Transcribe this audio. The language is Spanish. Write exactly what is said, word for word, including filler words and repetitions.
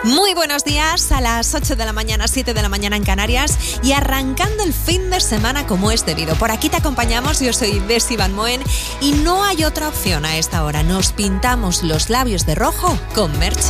Muy buenos días, a las ocho de la mañana, siete de la mañana en Canarias y arrancando el fin de semana como es debido. Por aquí te acompañamos, yo soy Desi Van Moen y no hay otra opción a esta hora. Nos pintamos los labios de rojo con Merche.